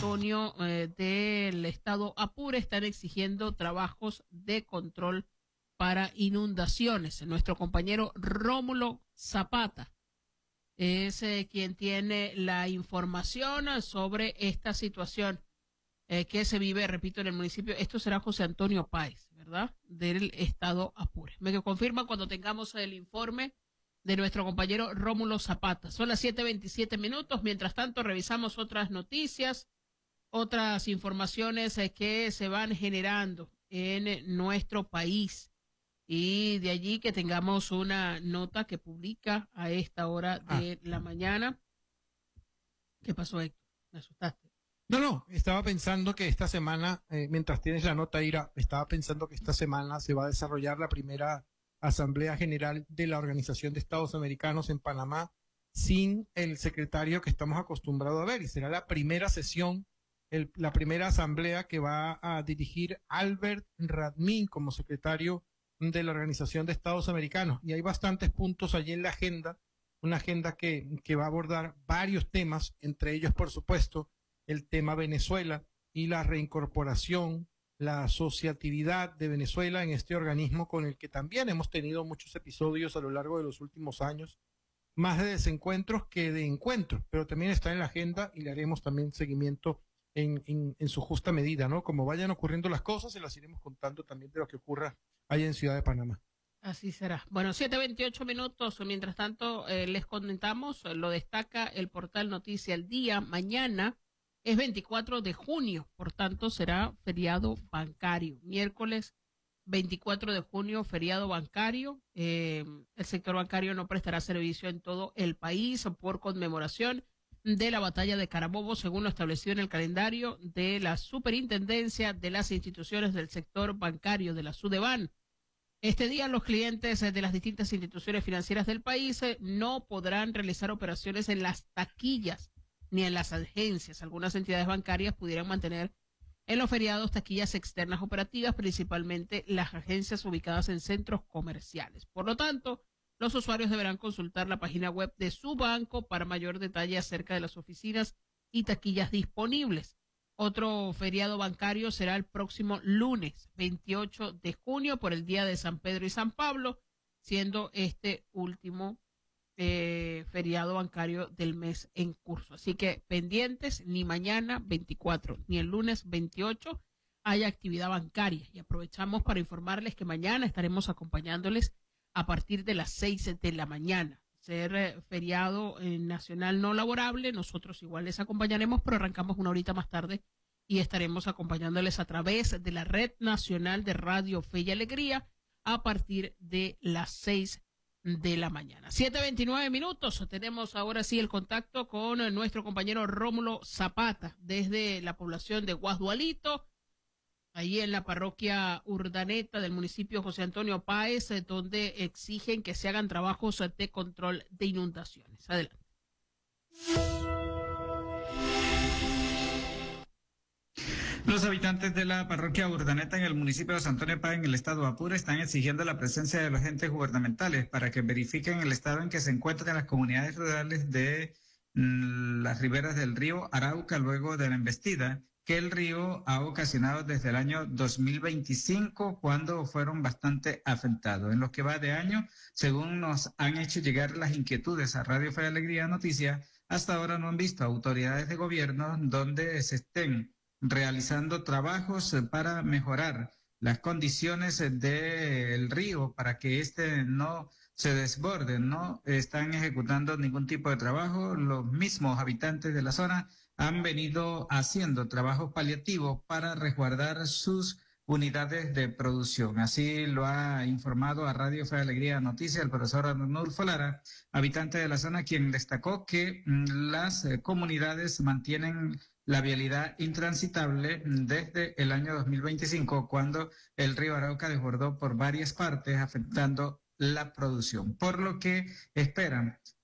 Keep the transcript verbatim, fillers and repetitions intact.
Antonio eh, del estado Apure están exigiendo trabajos de control para inundaciones. Nuestro compañero Rómulo Zapata es eh, quien tiene la información sobre esta situación eh, que se vive, repito, en el municipio. Esto será José Antonio Páez, ¿verdad? Del estado Apure. Me confirma cuando tengamos el informe de nuestro compañero Rómulo Zapata. Son las siete veintisiete minutos. Mientras tanto, revisamos otras noticias, otras informaciones eh, que se van generando en eh, nuestro país. Y de allí que tengamos una nota que publica a esta hora de ah. la mañana. ¿Qué pasó, Héctor? Me asustaste. No, no, estaba pensando que esta semana, eh, mientras tienes la nota, Ira, estaba pensando que esta semana se va a desarrollar la primera Asamblea General de la Organización de Estados Americanos en Panamá sin el secretario que estamos acostumbrados a ver, y será la primera sesión, el, la primera asamblea que va a dirigir Albert Radmin como secretario de la Organización de Estados Americanos, y hay bastantes puntos allí en la agenda, una agenda que, que va a abordar varios temas, entre ellos, por supuesto, el tema Venezuela y la reincorporación, la asociatividad de Venezuela en este organismo con el que también hemos tenido muchos episodios a lo largo de los últimos años, más de desencuentros que de encuentros, pero también está en la agenda y le haremos también seguimiento en, en, en su justa medida, ¿no? Como vayan ocurriendo las cosas, se las iremos contando también de lo que ocurra allá en Ciudad de Panamá. Así será. Bueno, siete veintiocho minutos. Mientras tanto, eh, les comentamos, lo destaca el portal Noticia al Día. Mañana es veinticuatro de junio, por tanto será feriado bancario. Miércoles veinticuatro de junio, feriado bancario. Eh, el sector bancario no prestará servicio en todo el país por conmemoración de la batalla de Carabobo, según lo establecido en el calendario de la Superintendencia de las Instituciones del Sector Bancario de la SUDEBAN. Este día los clientes de las distintas instituciones financieras del país no podrán realizar operaciones en las taquillas ni en las agencias. Algunas entidades bancarias pudieran mantener en los feriados taquillas externas operativas, principalmente las agencias ubicadas en centros comerciales. Por lo tanto, los usuarios deberán consultar la página web de su banco para mayor detalle acerca de las oficinas y taquillas disponibles. Otro feriado bancario será el próximo lunes veintiocho de junio por el día de San Pedro y San Pablo, siendo este último eh, feriado bancario del mes en curso. Así que pendientes, ni mañana veinticuatro ni el lunes veintiocho haya actividad bancaria. Y aprovechamos para informarles que mañana estaremos acompañándoles a partir de las seis de la mañana. Ser eh, feriado eh, nacional no laborable, nosotros igual les acompañaremos, pero arrancamos una horita más tarde y estaremos acompañándoles a través de la Red Nacional de Radio Fe y Alegría a partir de las seis de la mañana. siete veintinueve minutos, tenemos ahora sí el contacto con eh, nuestro compañero Rómulo Zapata desde la población de Guasdualito, ahí en la parroquia Urdaneta del municipio José Antonio Páez, donde exigen que se hagan trabajos de control de inundaciones. Adelante. Los habitantes de la parroquia Urdaneta en el municipio de José Antonio Páez, en el estado de Apure, están exigiendo la presencia de los agentes gubernamentales para que verifiquen el estado en que se encuentran las comunidades rurales de mm, las riberas del río Arauca luego de la embestida que el río ha ocasionado desde el año dos mil veinticinco, cuando fueron bastante afectados. En lo que va de año, según nos han hecho llegar las inquietudes a Radio Fe y Alegría Noticias, hasta ahora no han visto autoridades de gobierno donde se estén realizando trabajos para mejorar las condiciones del río para que éste no se desborde. No están ejecutando ningún tipo de trabajo. Los mismos habitantes de la zona han venido haciendo trabajos paliativos para resguardar sus unidades de producción. Así lo ha informado a Radio Fe y Alegría Noticias el profesor Arnulfo Lara, habitante de la zona, quien destacó que mm, las eh, comunidades mantienen la vialidad intransitable desde el año dos mil veinticinco, cuando el río Arauca desbordó por varias partes, afectando la producción, por lo que esperan